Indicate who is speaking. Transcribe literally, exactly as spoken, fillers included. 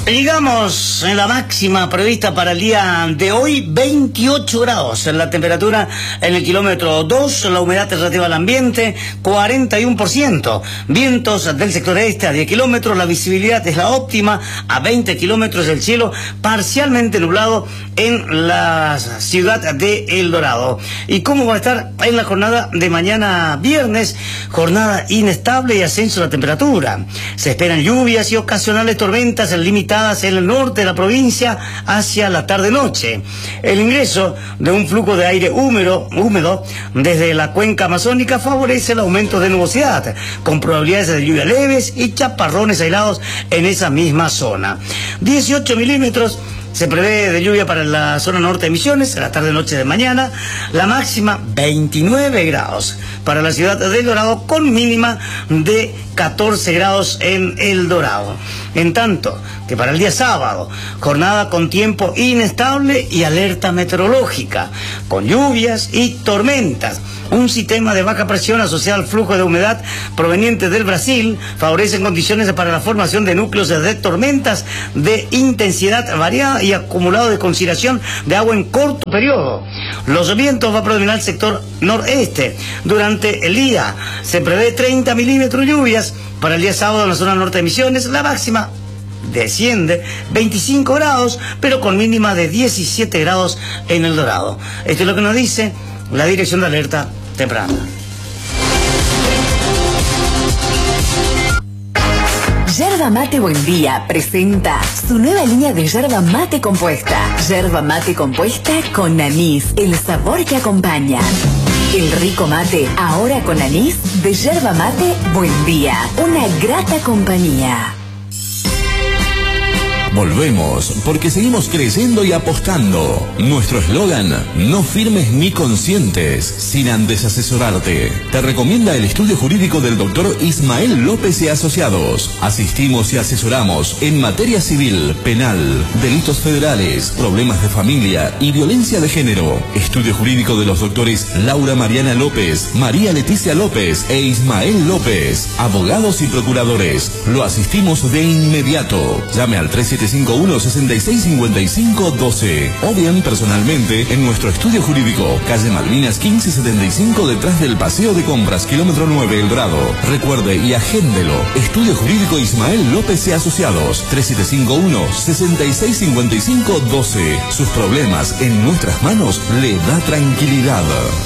Speaker 1: Llegamos en la máxima prevista para el día de hoy, veintiocho grados. La temperatura en el kilómetro dos, la humedad relativa al ambiente, cuarenta y uno por ciento. Vientos del sector este a diez kilómetros, la visibilidad es la óptima, a veinte kilómetros el cielo parcialmente nublado en la ciudad de El Dorado. ¿Y cómo va a estar en la jornada de mañana viernes? Jornada inestable y ascenso de la temperatura. Se esperan lluvias y ocasionales tormentas limitadas en el norte de la provincia hacia la tarde-noche. El ingreso de un flujo de aire húmedo, húmedo desde la cuenca amazónica favorece el aumento de nubosidad, con probabilidades de lluvia leves y chaparrones aislados en esa misma zona. dieciocho milímetros se prevé de lluvia para la zona norte de Misiones, a la tarde-noche de mañana. La máxima veintinueve grados para la ciudad de El Dorado, con mínima de catorce grados en El Dorado. En tanto que para el día sábado, jornada con tiempo inestable y alerta meteorológica, con lluvias y tormentas. Un sistema de baja presión asociado al flujo de humedad proveniente del Brasil favorecen condiciones para la formación de núcleos de tormentas de intensidad variada y acumulado de consideración de agua en corto periodo. Los vientos va a predominar el sector noreste. Durante el día se prevé treinta milímetros de lluvias para el día sábado en la zona norte de Misiones. La máxima desciende veinticinco grados, pero con mínima de diecisiete grados en El Dorado. Esto es lo que nos dice la Dirección de Alerta Temprana.
Speaker 2: Yerba Mate Buen Día presenta su nueva línea de yerba mate compuesta. Yerba mate compuesta con anís, el sabor que acompaña. El rico mate, ahora con anís, de Yerba Mate Buen Día. Una grata compañía.
Speaker 3: Volvemos, porque seguimos creyendo y apostando. Nuestro eslogan: no firmes ni consientes sin antes asesorarte. Te recomienda el estudio jurídico del doctor Ismael López y Asociados. Asistimos y asesoramos en materia civil, penal, delitos federales, problemas de familia y violencia de género. Estudio jurídico de los doctores Laura Mariana López, María Leticia López e Ismael López. Abogados y procuradores. Lo asistimos de inmediato. Llame al tres siete cinco uno, seis seis cinco cinco uno dos o bien personalmente en nuestro estudio jurídico, calle Malvinas quince setenta y cinco, detrás del Paseo de Compras, kilómetro nueve, El Dorado. Recuerde y agéndelo. Estudio Jurídico Ismael López y Asociados, tres siete cinco uno, seis seis cinco cinco uno dos. Sus problemas en nuestras manos le da tranquilidad.